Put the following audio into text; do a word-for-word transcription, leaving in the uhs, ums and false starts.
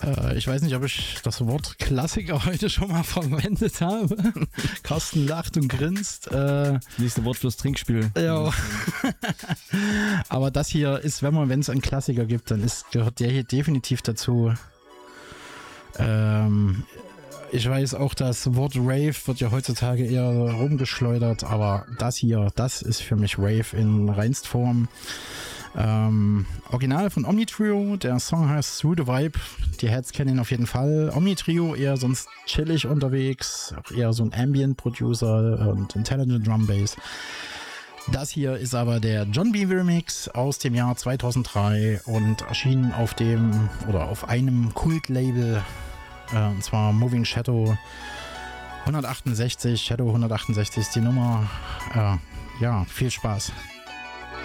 Äh, ich weiß nicht, ob ich das Wort Klassiker heute schon mal verwendet habe. Carsten lacht und grinst. Äh, Nächste Wort fürs Trinkspiel. Ja. Aber das hier ist, wenn man, wenn es einen Klassiker gibt, dann ist, gehört der hier definitiv dazu. Ähm, ich weiß auch, das Wort Rave wird ja heutzutage eher rumgeschleudert, aber das hier, das ist für mich Rave in reinst Form. Ähm, Original von Omnitrio, der Song heißt Through the Vibe. Die Heads kennen ihn auf jeden Fall. Omnitrio eher sonst chillig unterwegs, auch eher so ein Ambient Producer und Intelligent Drum Bass. Das hier ist aber der John B. Remix aus dem Jahr zweitausenddrei und erschien auf dem oder auf einem Kult-Label, äh, und zwar Moving Shadow hundertachtundsechzig. Shadow hundertachtundsechzig ist die Nummer. Äh, ja, viel Spaß.